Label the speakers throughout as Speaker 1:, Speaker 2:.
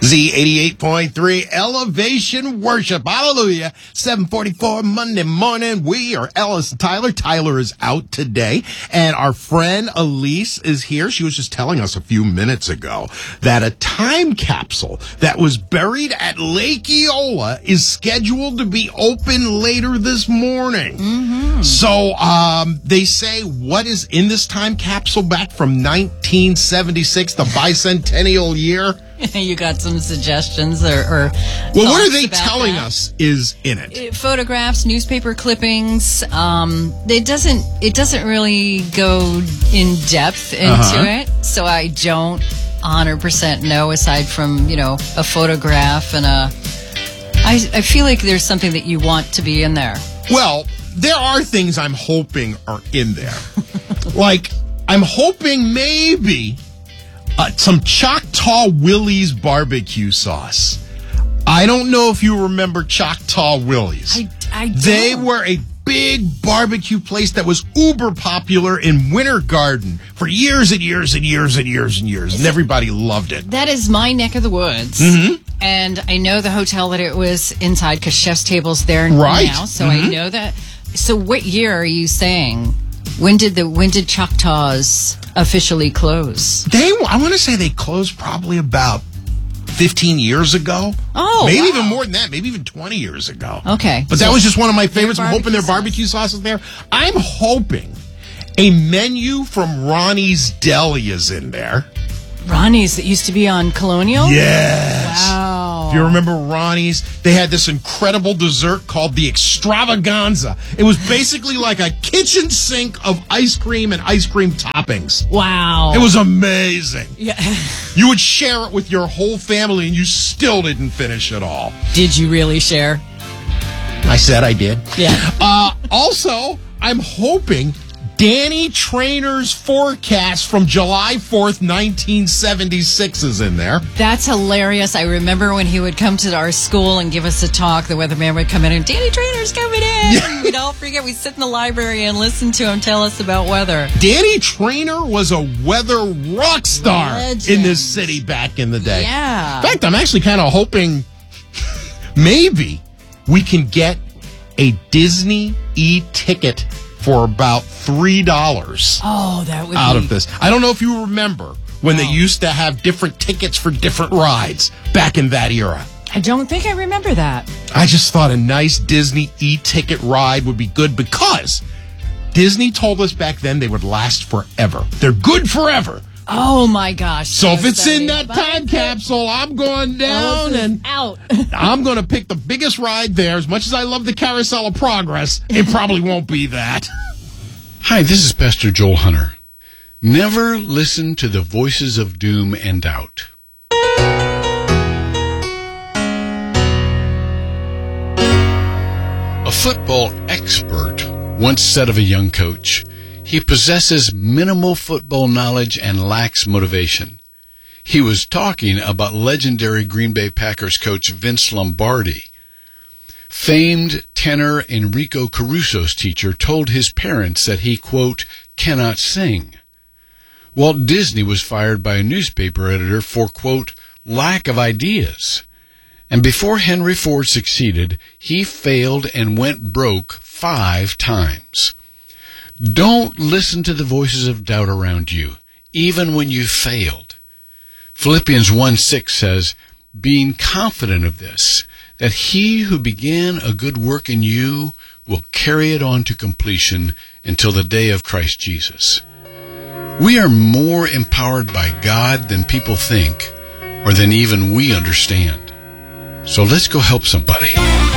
Speaker 1: Z88.3 Elevation Worship. Hallelujah. 7:44 Monday morning. We are Ellis and Tyler. Tyler is out today. And our friend Elise is here. She was just telling us a few minutes ago that a time capsule that was buried at Lake Eola is scheduled to be open later this morning. Mm-hmm. So they say what is in this time capsule back from 1976, the bicentennial year?
Speaker 2: You got some suggestions or
Speaker 1: well, what are they telling us is in it?
Speaker 2: Photographs, newspaper clippings. It doesn't really go in depth into it, so I don't 100% know aside from a photograph and I feel like there's something that you want to be in there.
Speaker 1: Well, there are things I'm hoping are in there. Like, I'm hoping maybe some Choctaw Willie's barbecue sauce. I don't know if you remember Choctaw Willie's.
Speaker 2: I don't.
Speaker 1: They were a big barbecue place that was uber popular in Winter Garden for years and years and years and years and years, and everybody loved it.
Speaker 2: That is my neck of the woods.
Speaker 1: Mm-hmm.
Speaker 2: And I know the hotel that it was inside because Chef's Table's there now, so I know that. So what year are you saying? When did Choctaws officially close?
Speaker 1: I want to say they closed probably about 15 years ago.
Speaker 2: Oh,
Speaker 1: maybe even more than that. Maybe even 20 years ago.
Speaker 2: Okay.
Speaker 1: But that was just one of my favorites. I'm hoping their barbecue sauce is there. I'm hoping a menu from Ronnie's Deli is in there.
Speaker 2: Ronnie's that used to be on Colonial?
Speaker 1: Yes.
Speaker 2: Wow.
Speaker 1: If you remember Ronnie's, they had this incredible dessert called the Extravaganza. It was basically like a kitchen sink of ice cream and ice cream toppings.
Speaker 2: Wow.
Speaker 1: It was amazing.
Speaker 2: Yeah.
Speaker 1: You would share it with your whole family, and you still didn't finish it all.
Speaker 2: Did you really share?
Speaker 1: I said I did.
Speaker 2: Yeah.
Speaker 1: Also, I'm hoping Danny Trainor's forecast from July 4th, 1976 is in there.
Speaker 2: That's hilarious. I remember when he would come to our school and give us a talk, the weatherman would come in and, Danny Trainor's coming in. Yeah. We'd all forget. We'd sit in the library and listen to him tell us about weather.
Speaker 1: Danny Trainor was a weather rock star in this city back in the day.
Speaker 2: Yeah.
Speaker 1: In fact, I'm actually kind of hoping maybe we can get a Disney e-ticket for about $3 out of this. I don't know if you remember when they used to have different tickets for different rides back in that era.
Speaker 2: I don't think I remember that.
Speaker 1: I just thought a nice Disney e-ticket ride would be good because Disney told us back then they would last forever. They're good forever.
Speaker 2: Oh, my gosh.
Speaker 1: So if it's in that time capsule, I'm going down and
Speaker 2: out.
Speaker 1: I'm going to pick the biggest ride there. As much as I love the Carousel of Progress, it probably won't be that.
Speaker 3: Hi, this is Pastor Joel Hunter. Never listen to the voices of doom and doubt. A football expert once said of a young coach, he possesses minimal football knowledge and lacks motivation. He was talking about legendary Green Bay Packers coach Vince Lombardi. Famed tenor Enrico Caruso's teacher told his parents that he, quote, cannot sing. Walt Disney was fired by a newspaper editor for, quote, lack of ideas. And before Henry Ford succeeded, he failed and went broke 5 times. Don't listen to the voices of doubt around you, even when you've failed. Philippians 1:6 says, being confident of this, that he who began a good work in you will carry it on to completion until the day of Christ Jesus. We are more empowered by God than people think, or than even we understand. So let's go help somebody.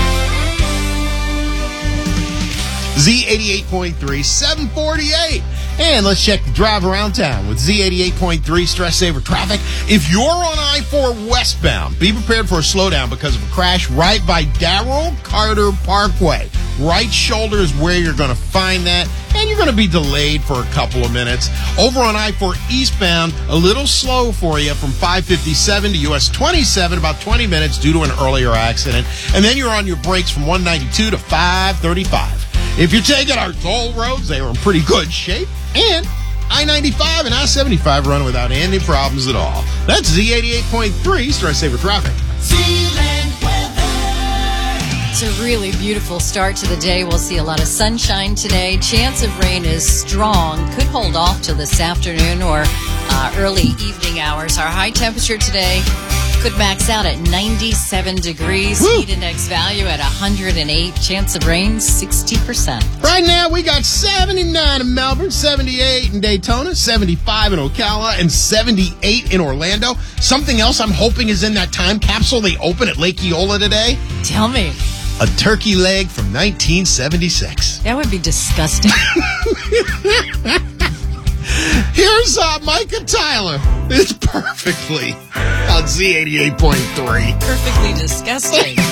Speaker 1: Z88.3, 748. And let's check the drive around town with Z88.3 Stress Saver Traffic. If you're on I-4 westbound, be prepared for a slowdown because of a crash right by Darrell Carter Parkway. Right shoulder is where you're going to find that, and you're going to be delayed for a couple of minutes. Over on I-4 eastbound, a little slow for you from 557 to US 27, about 20 minutes due to an earlier accident. And then you're on your brakes from 192 to 535. If you're taking our toll roads, they are in pretty good shape. And I-95 and I-75 run without any problems at all. That's Z88.3, Star Saver Traffic.
Speaker 2: It's a really beautiful start to the day. We'll see a lot of sunshine today. Chance of rain is strong. Could hold off till this afternoon or early evening hours. Our high temperature today could max out at 97 degrees.
Speaker 1: Woo.
Speaker 2: Heat index value at 108. Chance of rain, 60%.
Speaker 1: Right now, we got 79 in Melbourne, 78 in Daytona, 75 in Ocala, and 78 in Orlando. Something else I'm hoping is in that time capsule they open at Lake Eola today.
Speaker 2: Tell me.
Speaker 1: A turkey leg from 1976.
Speaker 2: That would be disgusting.
Speaker 1: Here's Micah Tyler. It's perfectly on Z88.3.
Speaker 2: Perfectly disgusting.